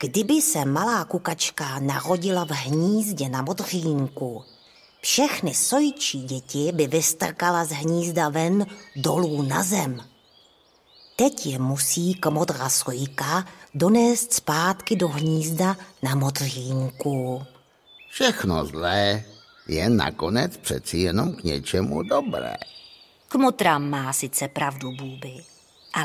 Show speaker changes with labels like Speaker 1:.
Speaker 1: Kdyby se malá kukačka narodila v hnízdě na modřínku, všechny sojčí děti by vystrkala z hnízda ven dolů na zem. Teď je musí modrá sojka donést zpátky do hnízda na modřínku.
Speaker 2: Všechno zlé je nakonec přeci jenom k něčemu dobré.
Speaker 1: Kmotra má sice pravdu, Bůby,